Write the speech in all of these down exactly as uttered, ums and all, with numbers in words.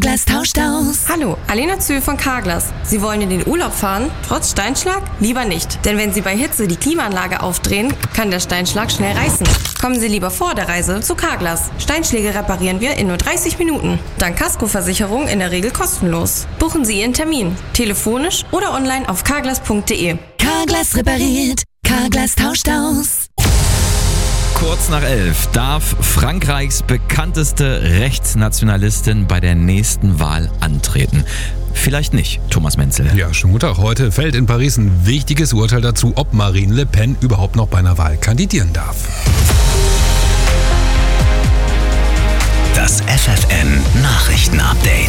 Carglass tauscht aus. Hallo, Alena Zühl von Carglass. Sie wollen in den Urlaub fahren, trotz Steinschlag? Lieber nicht, denn wenn Sie bei Hitze die Klimaanlage aufdrehen, kann der Steinschlag schnell reißen. Kommen Sie lieber vor der Reise zu Carglass. Steinschläge reparieren wir in nur dreißig Minuten. Dank Kaskoversicherung in der Regel kostenlos. Buchen Sie Ihren Termin, telefonisch oder online auf carglass punkt de. Carglass repariert, Carglass tauscht aus. Kurz nach elf darf Frankreichs bekannteste Rechtsnationalistin bei der nächsten Wahl antreten. Vielleicht nicht, Thomas Menzel. Ja, schönen guten Tag. Heute fällt in Paris ein wichtiges Urteil dazu, ob Marine Le Pen überhaupt noch bei einer Wahl kandidieren darf. Das F F N Nachrichtenupdate.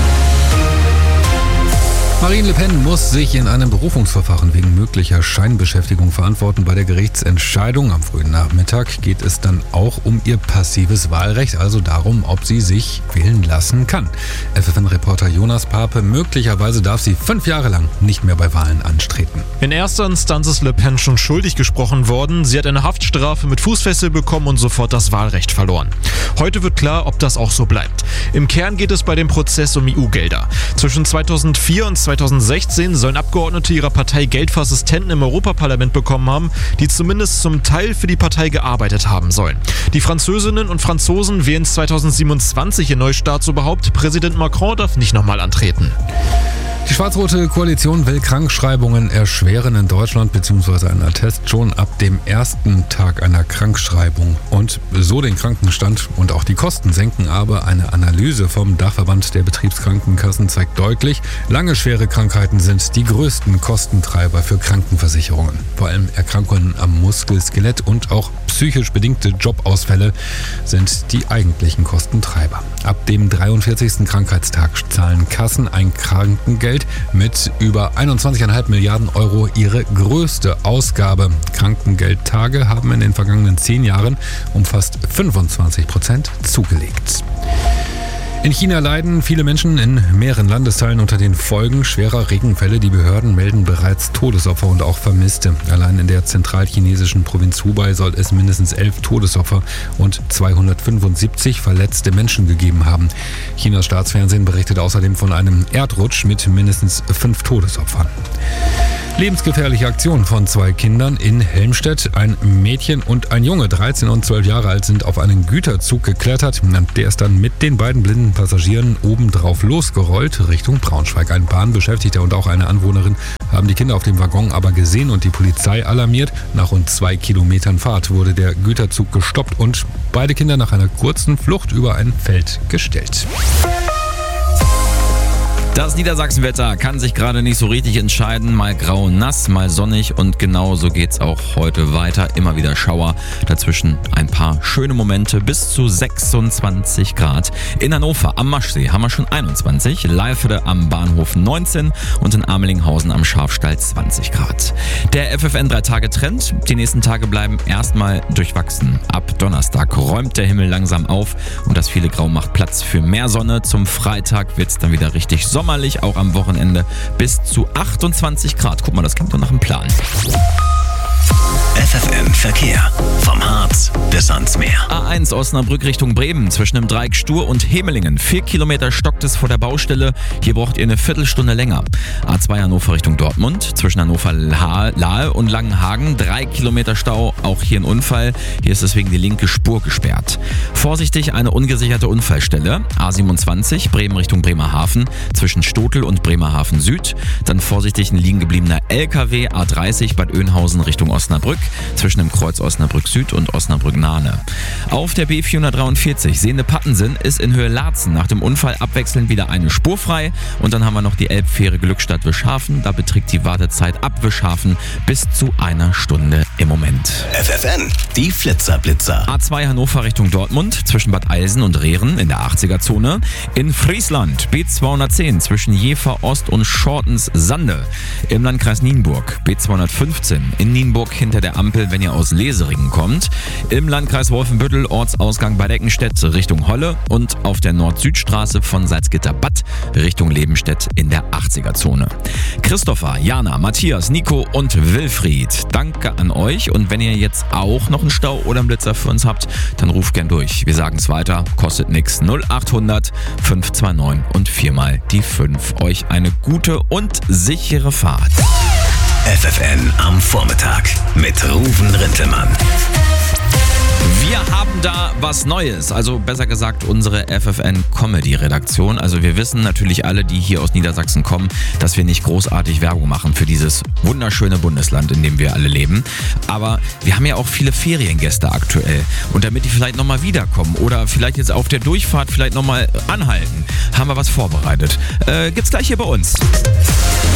Marine Le Pen muss sich in einem Berufungsverfahren wegen möglicher Scheinbeschäftigung verantworten. Bei der Gerichtsentscheidung am frühen Nachmittag geht es dann auch um ihr passives Wahlrecht, also darum, ob sie sich wählen lassen kann. F F N-Reporter Jonas Pape, möglicherweise darf sie fünf Jahre lang nicht mehr bei Wahlen antreten. In erster Instanz ist Le Pen schon schuldig gesprochen worden. Sie hat eine Haftstrafe mit Fußfessel bekommen und sofort das Wahlrecht verloren. Heute wird klar, ob das auch so bleibt. Im Kern geht es bei dem Prozess um E U-Gelder. Zwischen zweitausendvier und zweitausendsechzehn sollen Abgeordnete ihrer Partei Geld für Assistenten im Europaparlament bekommen haben, die zumindest zum Teil für die Partei gearbeitet haben sollen. Die Französinnen und Franzosen wählen zweitausendsiebenundzwanzig ihr neues Staatsoberhaupt. Präsident Macron darf nicht nochmal antreten. Die schwarz-rote Koalition will Krankschreibungen erschweren in Deutschland bzw. einen Attest schon ab dem ersten Tag einer Krankschreibung und so den Krankenstand und auch die Kosten senken. Aber eine Analyse vom Dachverband der Betriebskrankenkassen zeigt deutlich, lange schwere Krankheiten sind die größten Kostentreiber für Krankenversicherungen. Vor allem Erkrankungen am Muskel, Skelett und auch psychisch bedingte Jobausfälle sind die eigentlichen Kostentreiber. Ab dem dreiundvierzigsten Krankheitstag zahlen Kassen ein Krankengeld mit über einundzwanzig Komma fünf Milliarden Euro ihre größte Ausgabe. Krankengeldtage haben in den vergangenen zehn Jahren um fast fünfundzwanzig Prozent zugelegt. In China leiden viele Menschen in mehreren Landesteilen unter den Folgen schwerer Regenfälle. Die Behörden melden bereits Todesopfer und auch Vermisste. Allein in der zentralchinesischen Provinz Hubei soll es mindestens elf Todesopfer und zweihundertfünfundsiebzig verletzte Menschen gegeben haben. Chinas Staatsfernsehen berichtet außerdem von einem Erdrutsch mit mindestens fünf Todesopfern. Lebensgefährliche Aktion von zwei Kindern in Helmstedt. Ein Mädchen und ein Junge, dreizehn und zwölf Jahre alt, sind auf einen Güterzug geklettert. Der ist dann mit den beiden blinden Passagieren obendrauf losgerollt Richtung Braunschweig. Ein Bahnbeschäftigter und auch eine Anwohnerin haben die Kinder auf dem Waggon aber gesehen und die Polizei alarmiert. Nach rund zwei Kilometern Fahrt wurde der Güterzug gestoppt und beide Kinder nach einer kurzen Flucht über ein Feld gestellt. Das Niedersachsenwetter kann sich gerade nicht so richtig entscheiden. Mal grau und nass, mal sonnig und genau so geht's auch heute weiter. Immer wieder Schauer, dazwischen ein paar schöne Momente bis zu sechsundzwanzig Grad. In Hannover am Maschsee haben wir schon einundzwanzig, Leiferde am Bahnhof neunzehn und in Amelinghausen am Schafstall zwanzig Grad. Der F F N drei Tage Trend. Die nächsten Tage bleiben erstmal durchwachsen. Ab Donnerstag räumt der Himmel langsam auf und das viele Grau macht Platz für mehr Sonne. Zum Freitag wird's dann wieder richtig Sommer. Sommerlich, auch am Wochenende bis zu achtundzwanzig Grad. Guck mal, das klingt doch nach einem Plan. F F N Verkehr. Vom Harz bis ans Meer. A eins Osnabrück Richtung Bremen zwischen dem Dreieck Stur und Hemelingen. Vier Kilometer stockt es vor der Baustelle. Hier braucht ihr eine Viertelstunde länger. A zwei Hannover Richtung Dortmund zwischen Hannover Lahe und Langenhagen. Drei Kilometer Stau. Auch hier ein Unfall. Hier ist deswegen die linke Spur gesperrt. Vorsichtig, eine ungesicherte Unfallstelle. A siebenundzwanzig Bremen Richtung Bremerhaven zwischen Stotel und Bremerhaven Süd. Dann vorsichtig ein liegen gebliebener L K W. A dreißig Bad Oeynhausen Richtung Osnabrück zwischen dem Kreuz Osnabrück Süd und Osnabrück Nahne. Auf der B vierhundertdreiundvierzig Sehende Pattensen ist in Höhe Laatzen nach dem Unfall abwechselnd wieder eine Spur frei und dann haben wir noch die Elbfähre Glückstadt-Wischhafen. Da beträgt die Wartezeit ab Wischhafen bis zu einer Stunde im Moment. F F N, die Flitzer-Blitzer. A zwei Hannover Richtung Dortmund zwischen Bad Eilsen und Rehren in der achtziger-Zone. In Friesland B zweihundertzehn zwischen Jever Ost und Schortens Sande. Im Landkreis Nienburg B zweihundertfünfzehn in Nienburg hinter der Ampel Ampel, wenn ihr aus Leseringen kommt. Im Landkreis Wolfenbüttel Ortsausgang bei Deckenstedt Richtung Holle und auf der Nord-Süd-Straße von Salzgitter-Bad Richtung Lebenstedt in der achtziger-Zone. Christopher, Jana, Matthias, Nico und Wilfried, danke an euch. Und wenn ihr jetzt auch noch einen Stau oder einen Blitzer für uns habt, dann ruft gern durch. Wir sagen es weiter, kostet nix. null achthundert fünf zwei neun und viermal die fünf. Euch eine gute und sichere Fahrt. F F N am Vormittag mit Ruven Rintelmann. Wir haben da was Neues, also besser gesagt unsere F F N-Comedy-Redaktion. Also wir wissen natürlich alle, die hier aus Niedersachsen kommen, dass wir nicht großartig Werbung machen für dieses wunderschöne Bundesland, in dem wir alle leben. Aber wir haben ja auch viele Feriengäste aktuell. Und damit die vielleicht nochmal wiederkommen oder vielleicht jetzt auf der Durchfahrt vielleicht nochmal anhalten, haben wir was vorbereitet. Äh, gibt's gleich hier bei uns.